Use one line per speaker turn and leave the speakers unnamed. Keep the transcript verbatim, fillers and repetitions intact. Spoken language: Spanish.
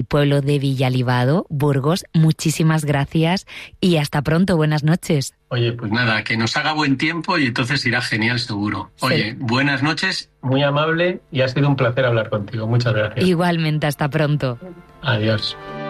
pueblo de Villalibado, Burgos. Muchísimas gracias y hasta pronto. Buenas noches.
Oye, pues nada, que nos haga buen tiempo y entonces irá genial seguro. Oye, sí. Buenas noches, muy amable y ha sido un placer hablar contigo. Muchas gracias.
Igualmente, hasta pronto.
Adiós.